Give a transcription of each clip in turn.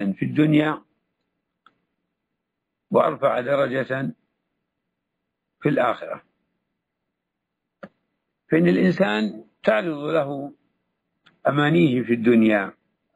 درجة في الدنيا وأرفع درجة في الآخرة. فإن الإنسان تعرض له أمانيه في الدنيا.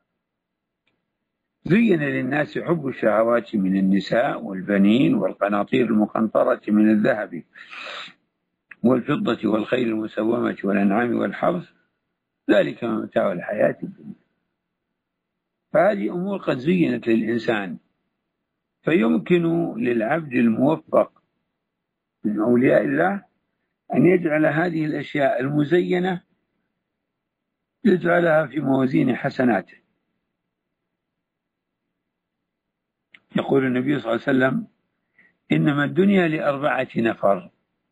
زين للناس حب الشهوات من النساء والبنين والقناطير المقنطرة من الذهب والفضة والخيل المسومة والأنعام والحرث، ذلك متاع الحياة الدنيا. فهذه أمور قد زينت للإنسان، فيمكن للعبد الموفق من أولياء الله أن يجعل هذه الأشياء المزينة يجعلها في موازين حسناته. يقول النبي صلى الله عليه وسلم: إنما الدنيا لأربعة نفر.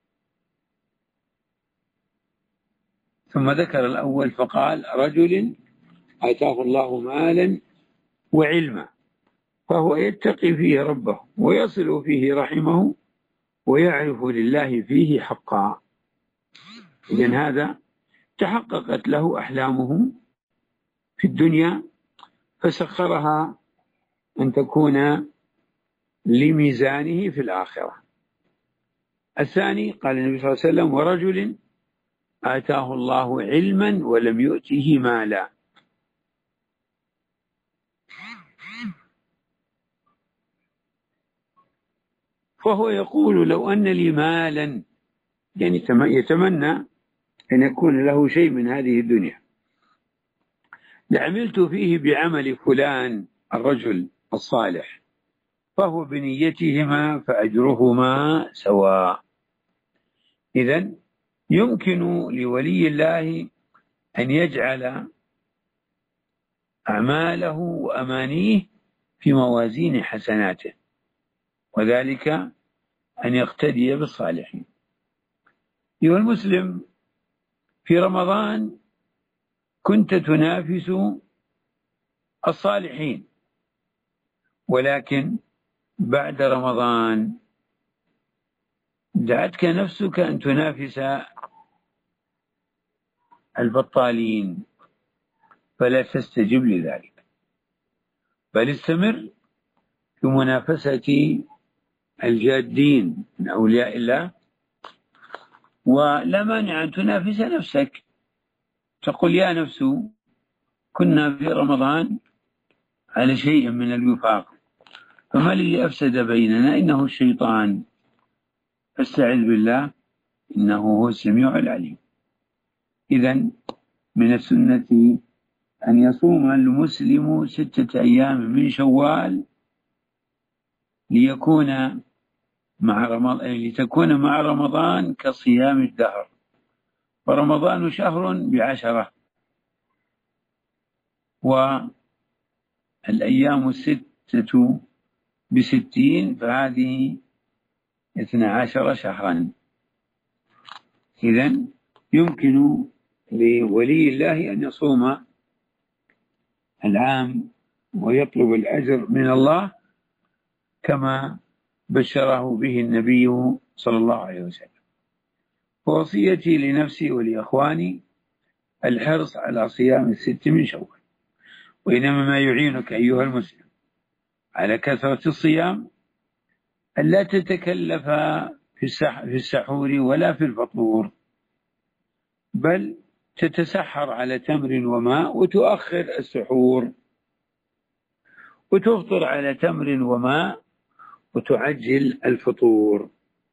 ثم ذكر الأول فقال: رجل آتاه الله مالا وعلما فهو يتقي فيه ربه ويصل فيه رحمه ويعرف لله فيه حقا. إذن هذا تحققت له أحلامه في الدنيا فسخرها أن تكون لميزانه في الآخرة. الثاني قال النبي صلى الله عليه وسلم: ورجل آتاه الله علما ولم يؤته مالا. فهو يقول: لو أن لي مالا، يعني يتمنى أن يكون له شيء من هذه الدنيا، لعملت فيه بعمل فلان الرجل الصالح، فهو بنيتهما فأجرهما سواء. إذن يمكن لولي الله أن يجعل أعماله وأمانيه في موازين حسناته، وذلك أن يقتدي بالصالحين. أيها المسلم، في رمضان كنت تنافس الصالحين، ولكن بعد رمضان دعتك نفسك أن تنافس البطالين، فلا تستجب لذلك، بل استمر في منافسة الجادين من أولياء الله. ولا مانع أن تنافس نفسك، تقول: يا نفس كنا في رمضان على شيء من الوفاق، فما الذي أفسد بيننا؟ إنه الشيطان، فاستعذ بالله إنه هو السميع العليم. إذن من السنة أن يصوم المسلم 6 أيام من شوال لتكون مع رمضان كصيام الدهر، ورمضان شهر ب10 والأيام 6 ب60، فهذه 12 شهرا. إذن يمكن لولي الله أن يصوم العام ويطلب الأجر من الله كما بشره به النبي صلى الله عليه وسلم. ووصيتي لنفسي ولإخواني الحرص على صيام 6 من شوال. وإنما ما يعينك أيها المسلم على كثرة الصيام ألا تتكلف في السحور ولا في الفطور، بل تتسحر على تمر وماء وتؤخر السحور، وتفطر على تمر وماء وتعجل الفطور.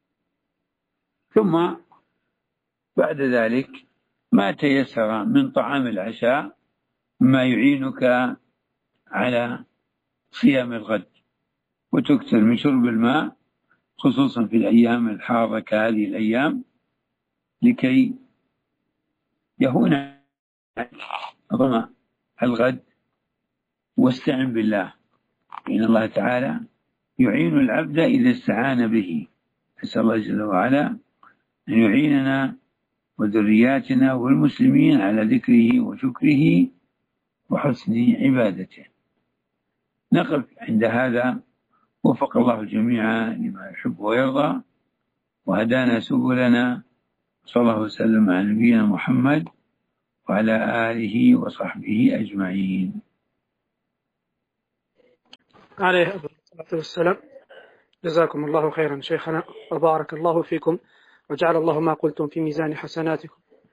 ثم بعد ذلك ما تيسر من طعام العشاء ما يعينك على صيام الغد، وتكثر من شرب الماء خصوصا في الأيام الحارة كهذه الأيام لكي يهون ظمأ الغد. واستعن بالله، إن الله تعالى يعين العبد إذا استعان به. أسأل الله جل وعلا أن يعيننا وذرياتنا والمسلمين على ذكره وشكره وحسن عبادته. نقف عند هذا. وفق الله الجميع لما يحب ويرضى، وهدانا سبلنا. صلى الله وسلم على نبينا محمد وعلى آله وصحبه أجمعين. عليه الصلاة والسلام. جزاكم الله خيرا شيخنا وبارك الله فيكم وجعل الله ما قلتم في ميزان حسناتكم.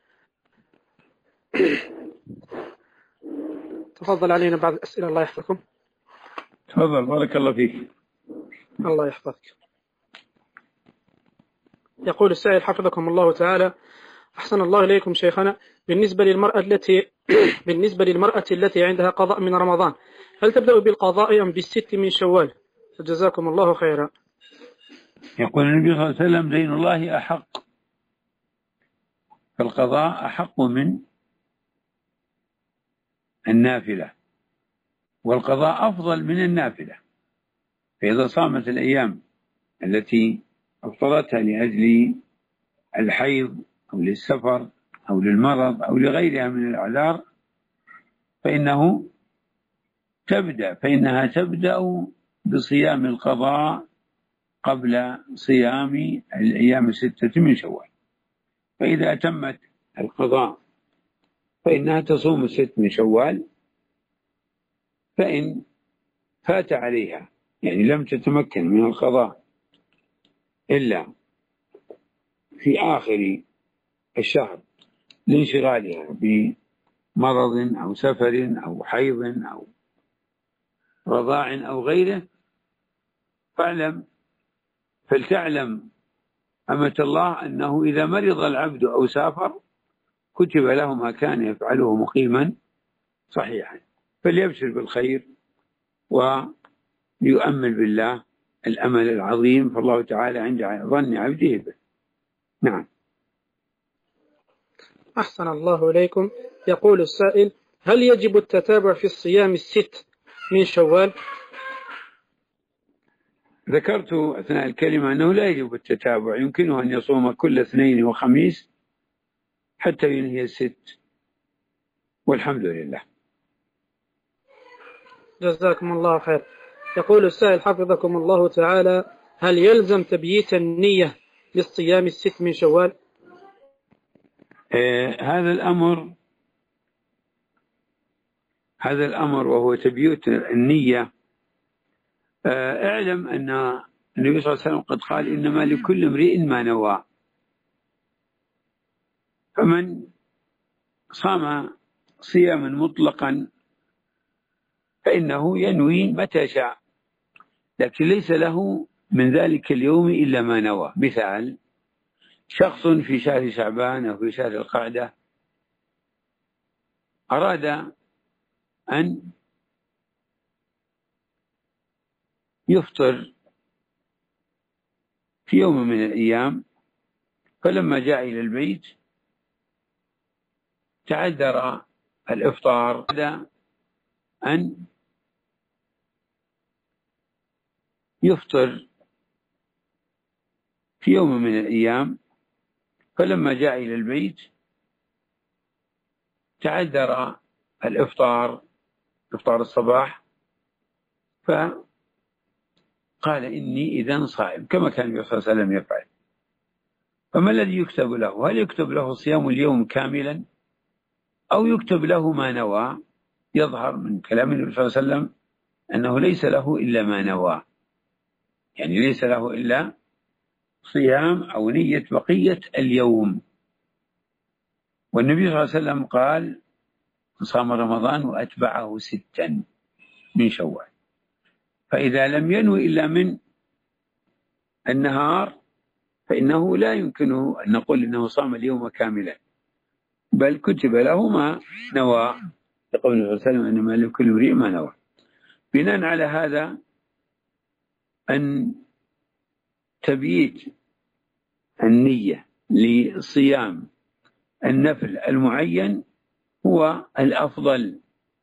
تفضل علينا بعض الأسئلة، الله يحفظكم. تفضل بارك الله فيك. الله يحفظك. يقول السائل حفظكم الله تعالى: أحسن الله إليكم شيخنا، بالنسبة للمرأة التي عندها قضاء من رمضان، هل تبدأ بالقضاء أم بالست من شوال؟ فجزاكم الله خيرا. يقول النبي صلى الله عليه وسلم: دين الله أحق، فالقضاء أحق من النافلة، والقضاء أفضل من النافلة. فإذا صامت الأيام التي أفطرتها لأجل الحيض أو للسفر أو للمرض أو لغيرها من الأعذار فإنها تبدأ بصيام القضاء قبل صيام الأيام 6 من شوال. فإذا أتمت القضاء فإنها تصوم 6 من شوال. فإن فات عليها، يعني لم تتمكن من القضاء إلا في آخر الشهر لانشغالها بمرض أو سفر أو حيض أو رضاع أو غيره، فلتعلم أمة الله أنه إذا مرض العبد أو سافر كتب له ما كان يفعله مقيما صحيحا، فليبشر بالخير وليؤمل بالله الأمل العظيم، فالله تعالى عند ظن عبده به. نعم. أحسن الله إليكم. يقول السائل: هل يجب التتابع في الصيام 6 من شوال؟ ذكرت أثناء الكلمة أنه لا يجب التتابع، يمكنه أن يصوم كل اثنين وخميس حتى ينهي 6، والحمد لله. جزاكم الله خير. يقول السائل حفظكم الله تعالى: هل يلزم تبييت النية للصيام 6 من شوال؟ هذا الأمر وهو تبييت النية. اعلم أن النبي صلى الله عليه وسلم قد قال: إنما لكل امرئ ما نوى. فمن صام صياما مطلقا فإنه ينوي متى شاء، لكن ليس له من ذلك اليوم إلا ما نوى. مثال: شخص في شهر شعبان أو في شهر القعدة أراد أن يفطر في يوم من الأيام، فلما جاء إلى البيت تعذر الإفطار، أراد أن يفطر في يوم من الأيام، فلما جاء إلى البيت تعذر الإفطار، إفطار الصباح، فقال: إني إذن صائم، كما كان النبي صلى الله عليه وسلم يفعل. فما الذي يكتب له؟ هل يكتب له صيام اليوم كاملا أو يكتب له ما نوى؟ يظهر من كلام النبي صلى الله عليه وسلم أنه ليس له إلا ما نوى، يعني ليس له إلا صيام أو نية بقية اليوم. والنبي صلى الله عليه وسلم قال: صام رمضان وأتبعه 6 من شوال. فإذا لم ينوي إلا من النهار فإنه لا يمكنه أن نقول إنه صام اليوم كاملا، بل كتب له ما نوى، لقول النبي صلى الله عليه وسلم: إنما لكل امرئ ما نوى. بناء على هذا، أن تبييت النية لصيام النفل المعين هو الأفضل،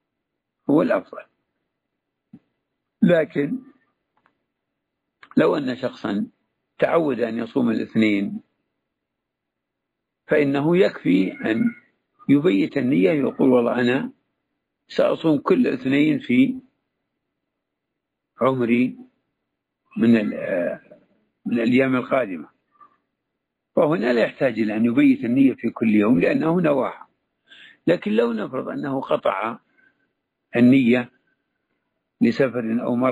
لكن لو أن شخصا تعود أن يصوم الاثنين فإنه يكفي أن يبيت النية، يقول: والله أنا سأصوم كل اثنين في عمري من الأيام القادمة. فهنا لا يحتاج إلى أن يبيت النية في كل يوم لأنه نواها. لكن لو نفرض أنه قطع النية لسفر أو مرض